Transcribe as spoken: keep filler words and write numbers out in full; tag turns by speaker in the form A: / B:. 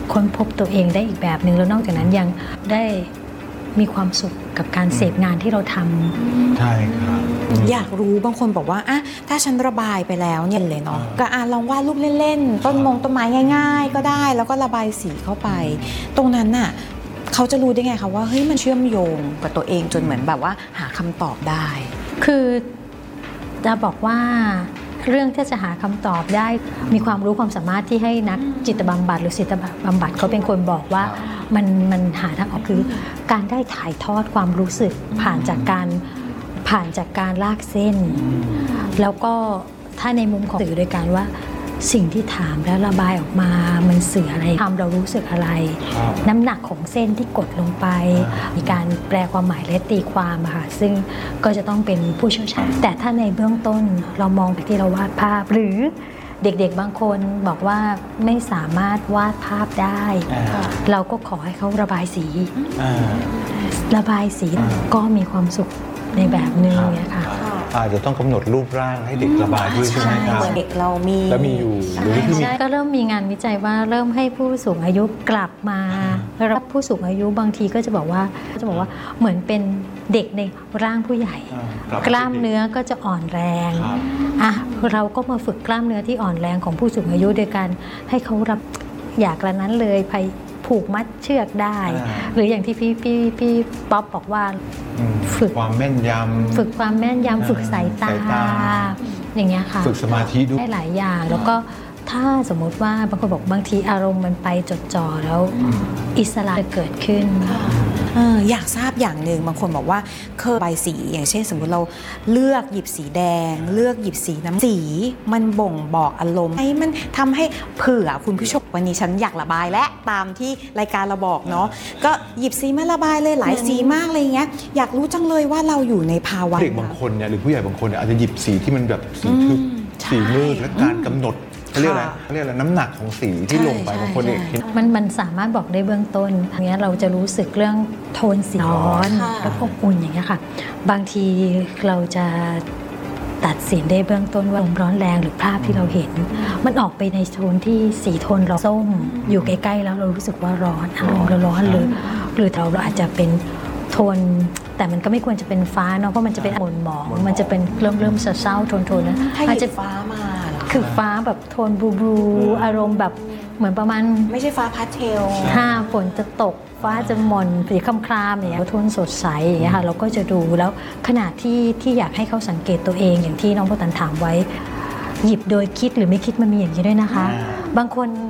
A: ค้นพบตัวเองได้อีกแบบหนึ่งแล้วนอกจากนั้นยังได้มีความสุขกับการเสพงานที่เราทำ
B: ใช่ครับ
C: อยากรู้บางคนบอกว่าอะถ้าฉันระบายไปแล้วเนี่ยเลยเนาะก็อ่ะลองวาดรูปเล่นๆต้นมงต้นไม้ง่ายๆก็ได้แล้วก็ระบายสีเข้าไปตรงนั้นน่ะเขาจะรู้ได้ไงคะว่าเฮ้ยมันเชื่อมโยงกับตัวเองจนเหมือนแบบว่าหาคำตอบได้
A: คือจะบอกว่าเรื่องที่จะหาคำตอบได้มีความรู้ความสามารถที่ให้นักจิตบำบัดหรือศิลปบำบัดเขาเป็นคนบอกว่ามันมันหาทางออกคือการได้ถ่ายทอดความรู้สึกผ่านจากการผ่านจากการลากเส้นแล้วก็ถ้าในมุมของสื่อโดยการว่าสิ่งที่ถามแล้วระบายออกมามันสื่ออะไรทำเรารู้สึกอะไรน้ำหนักของเส้นที่กดลงไปมีการแปลความหมายและตีความค่ะซึ่งก็จะต้องเป็นผู้เชี่ยวชาญแต่ถ้าในเบื้องต้นเรามองไปที่เราวาดภาพหรือเด็กๆบางคนบอกว่าไม่สามารถวาดภาพได้เราก็ขอให้เขาระบายสีระบายสีก็มีความสุขในแบบนึงเนี่ยค่ะ
B: อาจจะต้องกำหนดรูปร่างให้เด็กระบายด้วยใช่ไหมครับ
C: เด็กเรามี
B: แล้วมีอยู่หรือที่มี
A: ก็เริ่มมีงานวิจัยว่าเริ่มให้ผู้สูงอายุกลับมารับผู้สูงอายุบางทีก็จะบอกว่าจะบอกว่าเหมือนเป็นเด็กในร่างผู้ใหญ่กล้ามเนื้อก็จะอ่อนแรงอ่ะเราก็มาฝึกกล้ามเนื้อที่อ่อนแรงของผู้สูงอายุโดยการให้เขารับอยากกระนั้นเลยไปผูกมัดเชือกได้หรืออย่างที่พี่พี่พี่ป๊อปบอกว่า
B: ฝึกความแม่นยำ
A: ฝึกความแม่นยำฝึกสายตาอย่างเงี้ยค่ะ
B: ฝึกสมาธิด้วย
A: ได้หลายอย่างแล้วก็ถ้าสมมติว่าบางคนบอกบางทีอารมณ์มันไปจดจ่อแล้วอิสระจะเกิดขึ้น
C: อยากทราบอย่างหนึ่งบางคนบอกว่าเคยใบสีอย่างเช่นสมมุติเราเลือกหยิบสีแดงเลือกหยิบสีน้ำสีมันบ่งบอกอารมณ์ให้มันทำให้เผื่อคุณผู้ชมวันนี้ฉันอยากระบายและตามที่รายการเราบอกเนาะก็หยิบสีมาระบายเลยหลายสีมากอะไรเงี้ยอยากรู้จังเลยว่าเราอยู่ในภาวะ
B: เด็กบางคนเนี่ยหรือผู้ใหญ่บางคนเนี่ยอาจจะหยิบสีที่มันแบบสีทึบสีมืดและการกำหนดเขาเรียกอะไรเขาเรียกอะไรน้ำหนักของสีที่ลงไปบางคนเอง
A: มันมันสามารถบอกได้เบื้องต้นอย่างเงี้ยเราจะรู้สึกเรื่องโทนสีร้อนแล้วอบอุ่นอย่างเงี้ยค่ะบางทีเราจะตัดสินได้เบื้องต้นว่าลมร้อนแรงหรือภาพที่เราเห็นมันออกไปในโทนที่สีโทนร้อนส้มอยู่ใกล้ๆแล้วเรารู้สึกว่าร้อนอารมณ์เราร้อนหรือหรือเราเราอาจจะเป็นโทนแต่มันก็ไม่ควรจะเป็นฟ้าเนาะเพราะมันจะเป็นหม่นหมองมันจะเป็นเริ่มเริ่มเศร้าโทนโทนนะ
C: อาจจะฟ้ามา
A: คือฟ้าแบบโทนบลูบลูอารมณ์แบบเหมือนประมาณ
C: ไม่ใช่ฟ้าพาสเทล
A: ถ้าฝนจะตกฟ้าจะหม่นสีคล้ำๆอย่างเงี้ยโทนสดใสอย่างเงี้ยค่ะเราก็จะดูแล้วขนาดที่ที่อยากให้เขาสังเกตตัวเองอย่างที่น้องโบตันถามไว้หยิบโดยคิดหรือไม่คิดมันมีอย่างนี้ด้วยนะคะบางคน